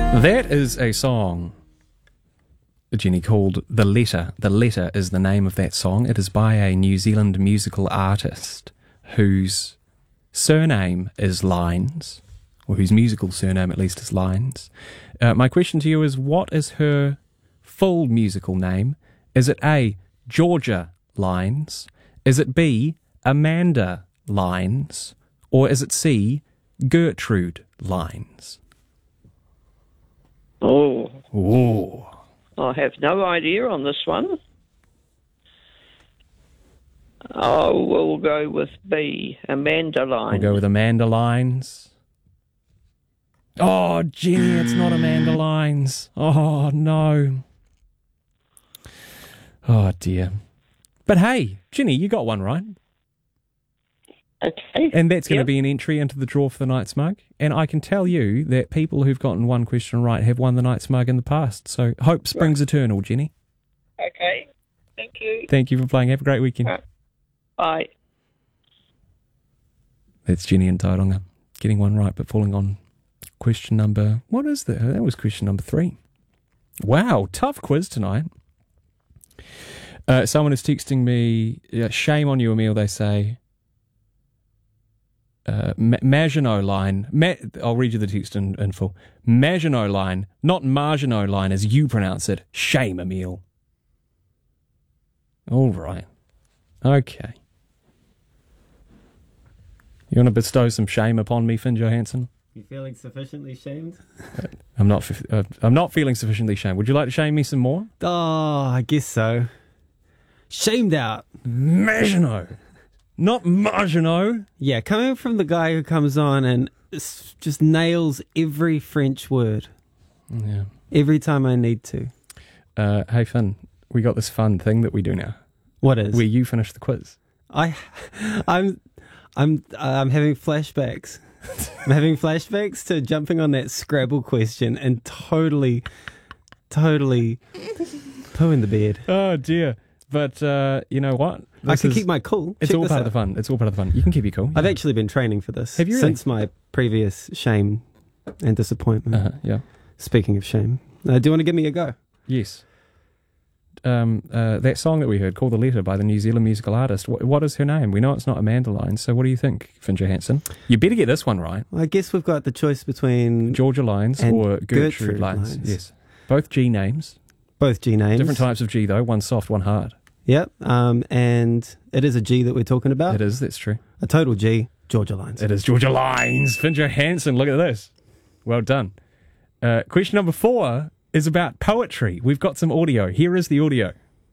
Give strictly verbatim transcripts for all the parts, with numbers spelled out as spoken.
That is a song, Jenny, called The Letter. The Letter is the name of that song. It is by a New Zealand musical artist whose surname is Lines, or whose musical surname at least is Lines. Uh, my question to you is, what is her full musical name? Is it A, Georgia Lines? Is it B, Amanda Lines? Or is it C, Gertrude Lines? Oh. Ooh. I have no idea on this one. Oh, we'll go with B, Amanda Lines. We'll go with Amanda Lines. Oh, Jenny, it's not Amanda Lines. Oh, no. Oh, dear. But hey, Jenny, you got one right. Okay. And that's going Yep. to be an entry into the draw for the Night's Mug. And I can tell you that people who've gotten one question right have won the Night's Mug in the past. So hope springs eternal, Jenny. Okay. Thank you. Thank you for playing. Have a great weekend. Right. Bye. That's Jenny and Tauranga getting one right, but falling on question number... What is that? That was question number three. Wow, tough quiz tonight. Uh, someone is texting me, uh, shame on you, Emil, they say. Uh, Ma- Maginot Line. Ma- I'll read you the text in, in full. Maginot Line, not Maginot Line as you pronounce it. Shame, Emil. All right. Okay. You want to bestow some shame upon me, Finn Johansson? You feeling sufficiently shamed? I'm not. f- Uh, I'm not feeling sufficiently shamed. Would you like to shame me some more? Oh, I guess so. Shamed out. Maginot, not Maginot. Yeah, coming from the guy who comes on and s- just nails every French word Yeah. every time I need to. Uh, hey Finn, we got this fun thing that we do now, What is? where you finish the quiz. I, I'm, I'm, I'm having flashbacks. I'm having flashbacks to jumping on that Scrabble question and totally, totally pooing the bed. Oh dear. But uh, you know what? I This can is- keep my cool. It's Check all this part of out. the fun. It's all part of the fun. You can keep your cool. I've Yeah. actually been training for this Have you really? since my previous shame and disappointment. Uh-huh, yeah. Speaking of shame, uh, do you want to give me a go? Yes. Um, uh, that song that we heard, called The Letter, by the New Zealand musical artist, what, what is her name? We know it's not Amanda Lines, so what do you think, Finn Johansson? You better get this one right. Well, I guess we've got the choice between Georgia Lines And or Gertrude, Gertrude Lines. Lines. Yes. Both G names. both G names. Different types of G, though. One soft, one hard. Yep. Um, and it is a G that we're talking about. It is, that's true. A total G, Georgia Lines. It is Georgia Lines. Finn Johansson, look at this. Well done. Uh, question number four is about poetry. We've got some audio. Here is the audio.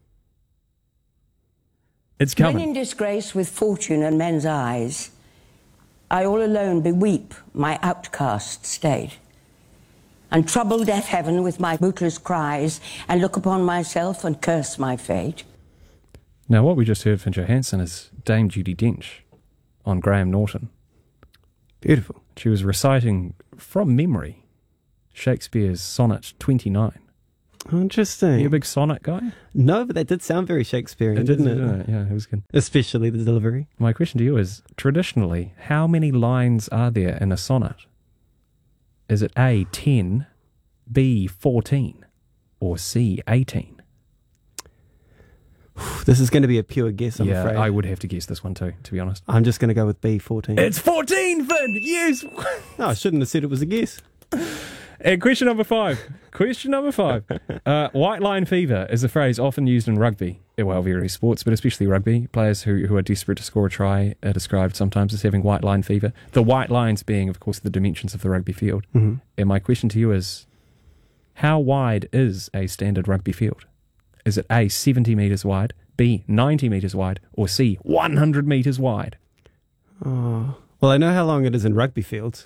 It's When coming. in disgrace with fortune and men's eyes, I all alone beweep my outcast state, and trouble deaf heaven with my bootless cries, and look upon myself and curse my fate. Now, what we just heard from Johansson is Dame Judi Dench on Graham Norton. Beautiful. She was reciting from memory Shakespeare's Sonnet twenty-nine. Interesting. Are you a big sonnet guy? No, but that did sound very Shakespearean, It did, didn't it? didn't it? Yeah, it was good. Especially the delivery. My question to you is, traditionally, how many lines are there in a sonnet? Is it A, ten, B, fourteen, or C, eighteen? This is going to be a pure guess, I'm yeah, afraid. I would have to guess this one too, to be honest. I'm just going to go with B, fourteen. It's fourteen, Finn! Yes! No, I shouldn't have said it was a guess. And question number five. Question number five. Uh, white line fever is a phrase often used in rugby. Well, various sports, but especially rugby. Players who, who are desperate to score a try are described sometimes as having white line fever. The white lines being, of course, the dimensions of the rugby field. Mm-hmm. And my question to you is, how wide is a standard rugby field? Is it A, seventy metres wide, B, ninety metres wide, or C, one hundred metres wide? Oh. Well, I know how long it is in rugby fields.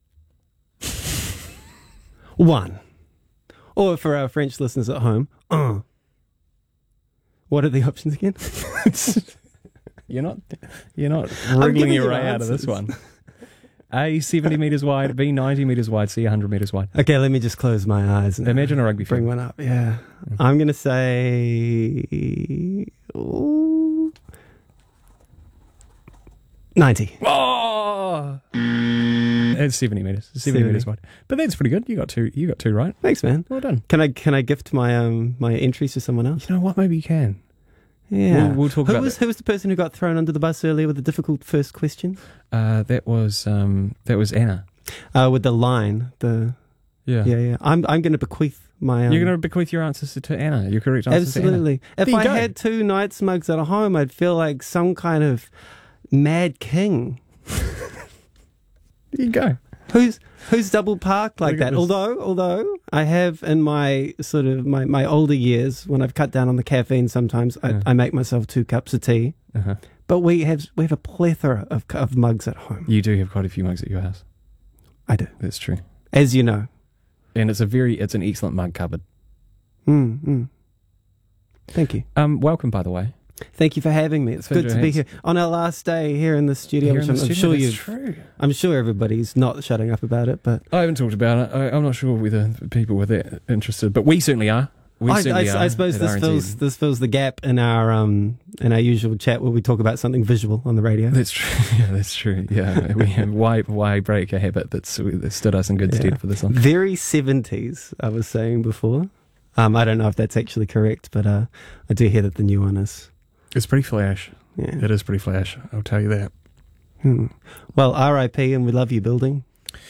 One. Or for our French listeners at home, un. What are the options again? You're not, you're not I'm wriggling giving your you way out of this answers. one. A, seventy metres wide, B, ninety metres wide, C, one hundred metres wide. Okay, let me just close my eyes and Imagine a rugby bring field. one up. Yeah. I'm going to say ooh, ninety. Oh, Oh, it's seventy meters. seventy, seventy. meters wide. But that's pretty good. You got two. You got two right. Thanks, man. Well done. Can I can I gift my um my entries to someone else? You know what? Maybe you can. Yeah, We'll, we'll talk who about was that. who was the person who got thrown under the bus earlier with the difficult first question? Uh, that was um, that was Anna. Uh, with the line, the Yeah. yeah yeah. I'm I'm going to bequeath my. Um, You're going to bequeath your answers to Anna. Your correct answers absolutely. If There you I go. had two Knights mugs at home, I'd feel like some kind of mad king. to Anna. There you go. Who's who's double parked like Look at that? this. Although although I have in my sort of my, my older years when I've cut down on the caffeine, sometimes I, Yeah. I make myself two cups of tea. Uh-huh. But we have we have a plethora of of mugs at home. You do have quite a few mugs at your house. I do, That's true. as you know. And it's a very, it's an excellent mug cupboard. Mm, mm. Thank you. Um, welcome, by the way. Thank you for having me. It's Finn good to be Johannes. here on our last day here in the studio. Here Which in I'm, the I'm studio, sure that's you. true. I'm sure everybody's not shutting up about it, but I haven't talked about it. I, I'm not sure whether people were that interested, but we certainly are. We I, certainly I, are. I suppose at this R N Z. fills this fills the gap in our um in our usual chat where we talk about something visual on the radio. That's true. Yeah, that's true. Yeah, we have why why break a habit that's that stood us in good Yeah. stead for this one. Very seventies, I was saying before. Um, I don't know if that's actually correct, but uh, I do hear that the new one is. It's pretty flash. Yeah. It is pretty flash. I'll tell you that. Hmm. Well, R I P and we love you, building.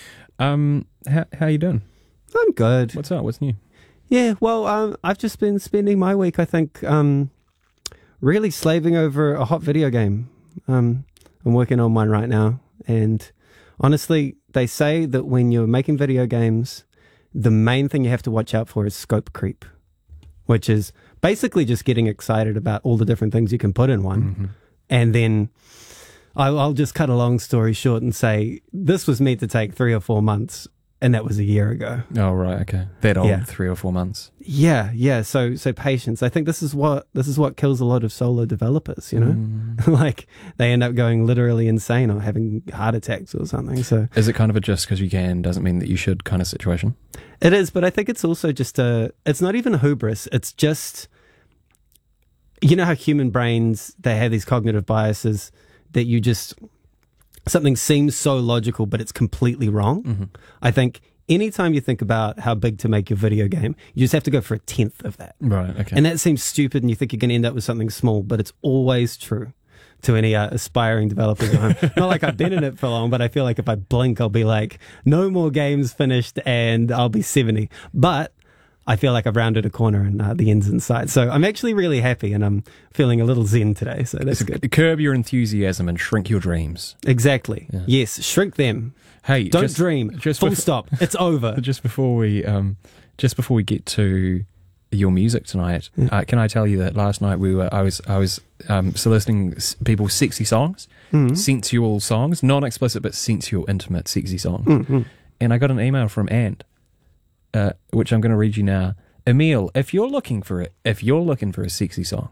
Um, how how you doing? I'm good. What's up? What's new? Yeah, well, um, I've just been spending my week, I think, um, really slaving over a hot video game. Um, I'm working on one right now, and honestly, they say that when you're making video games, the main thing you have to watch out for is scope creep, which is basically just getting excited about all the different things you can put in one. Mm-hmm. And then I'll, I'll just cut a long story short and say this was meant to take three or four months, and that was a year ago. Oh right, okay. That old Yeah. three or four months. Yeah, yeah. So, so patience. I think this is what this is what kills a lot of solo developers. You know, Mm. like they end up going literally insane or having heart attacks or something. So Is it kind of a just because you can doesn't mean that you should kind of situation? it is, but I think it's also just a. It's not even a hubris. It's just, you know how human brains, they have these cognitive biases that you just something seems so logical, but it's completely wrong. Mm-hmm. I think anytime you think about how big to make your video game, you just have to go for a tenth of that. Right. Okay. And that seems stupid, and you think you're going to end up with something small, but it's always true to any uh, aspiring developers at home. Not like I've been in it for long, but I feel like if I blink, I'll be like, no more games finished, and I'll be seventy. But I feel like I've rounded a corner, and uh, the end's in sight. So I'm actually really happy, and I'm feeling a little zen today, so that's good. Curb your enthusiasm and shrink your dreams. Exactly. Yeah. Yes, shrink them. Hey, Don't just, dream. Just Full bef- stop. It's over. Just before we, um, just before we get to your music tonight, Yeah. uh, can I tell you that last night we were, I was, I was um, soliciting s- people's sexy songs, Mhm. sensual songs, not explicit but sensual, intimate, sexy songs, Mhm. and I got an email from Ant, uh, which I'm going to read you now. Emil, if you're looking for it, if you're looking for a sexy song,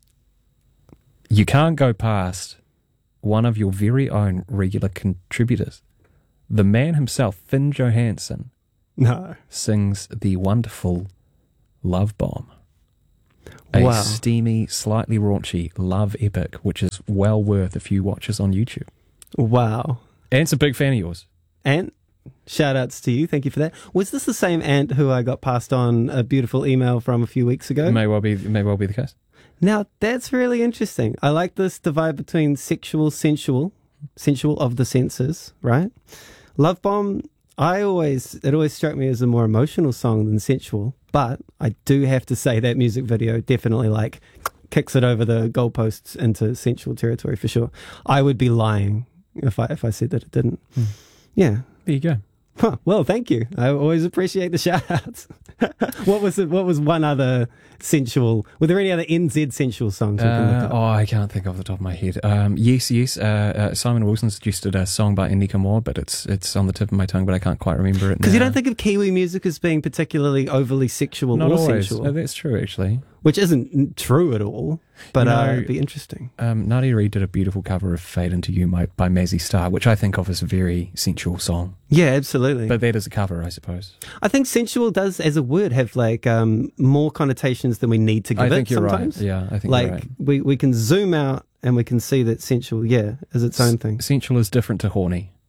you can't go past one of your very own regular contributors. The man himself, Finn Johansson, No. sings the wonderful Love Bomb. A Wow. steamy, slightly raunchy love epic, which is well worth a few watches on YouTube. Wow. Ant's a big fan of yours. Ant, shout outs to you. Thank you for that. Was this the same Ant who I got passed on a beautiful email from a few weeks ago? May well be, may well be the case. Now, that's really interesting. I like this divide between sexual, sensual, sensual of the senses, right? Love Bomb, I always, it always struck me as a more emotional song than sensual, but I do have to say that music video definitely like kicks it over the goalposts into sensual territory for sure. I would be lying if I, if I said that it didn't. Hmm. Yeah. There you go. Huh, well, thank you. I always appreciate the shout outs. what was it? What was one other sensual? Were there any other N Z sensual songs we can look Uh, up? oh, I can't think off the top of my head. Um, yes, yes. Uh, uh, Simon Wilson suggested a song by Indika Moore, but it's it's on the tip of my tongue, but I can't quite remember it. Because you now. don't think of Kiwi music as being particularly overly sexual Not or always. sensual, Oh, that's true, actually. which isn't true at all. But You know, uh, it'd be interesting. Um, Nadia Reid did a beautiful cover of "Fade Into You" by, by Mazzy Star, which I think of as a very sensual song. Yeah, absolutely. But that is a cover, I suppose. I think sensual does, as a word, have like um, more connotations than we need to give I think it you're sometimes. right. Yeah, I think Like you're right. we we can zoom out and we can see that sensual, yeah, is its own thing. Sensual is different to horny.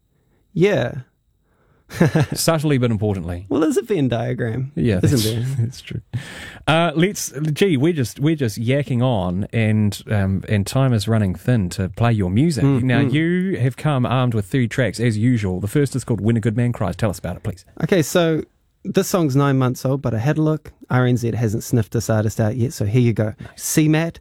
Yeah. Subtly but importantly. Well, there's a Venn diagram. Yeah, isn't that's, there? that's true. Uh, let's. Gee, we're just we're just yakking on, and um, and time is running thin to play your music. Mm, now mm. you have come armed with three tracks as usual. The first is called "When a Good Man Cries." Tell us about it, please. Okay, so this song's nine months old, but I had a look. R N Z hasn't sniffed this artist out yet, so here you go. Nice. C MAT,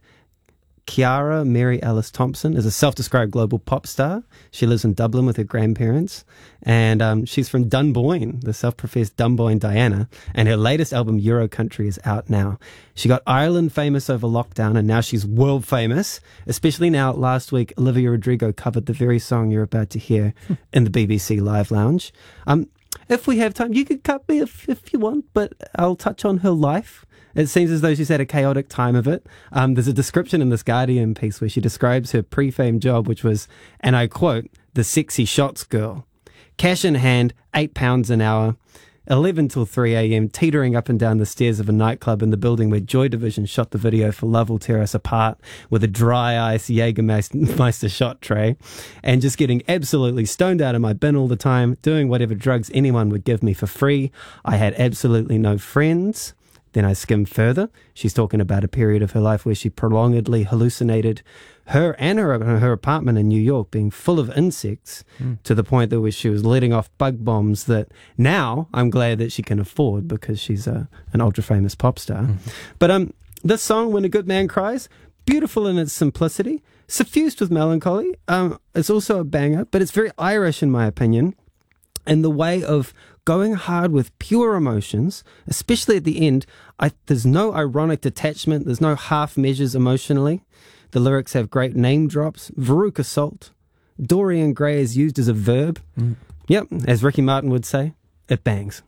Kiara Mary Alice Thompson, is a self-described global pop star. She lives in Dublin with her grandparents, and um, she's from Dunboyne, the self-professed Dunboyne Diana, and her latest album, Euro Country, is out now. She got Ireland famous over lockdown, and now she's world famous, especially now. Last week, Olivia Rodrigo covered the very song you're about to hear in the B B C Live Lounge. Um, if we have time, you could cut me if, if you want, but I'll touch on her life. It seems as though she's had a chaotic time of it. Um, there's a description in this Guardian piece where she describes her pre-fame job, which was, and I quote, the sexy shots girl. Cash in hand, eight pounds an hour, eleven till three a.m., teetering up and down the stairs of a nightclub in the building where Joy Division shot the video for Love Will Tear Us Apart with a dry ice Jägermeister shot tray, and just getting absolutely stoned out of my bin all the time, doing whatever drugs anyone would give me for free. I had absolutely no friends. Then I skimmed further. She's talking about a period of her life where she prolongedly hallucinated her and her, her apartment in New York being full of insects mm. to the point that she was letting off bug bombs that now I'm glad that she can afford because she's a, an ultra-famous pop star. Mm. But um, this song, When a Good Man Cries, beautiful in its simplicity, suffused with melancholy. Um, it's also a banger, but it's very Irish in my opinion, in the way of going hard with pure emotions, especially at the end. I, there's no ironic detachment. There's no half measures emotionally. The lyrics have great name drops. Veruca Salt. Dorian Gray is used as a verb. Mm. Yep, as Ricky Martin would say, it bangs.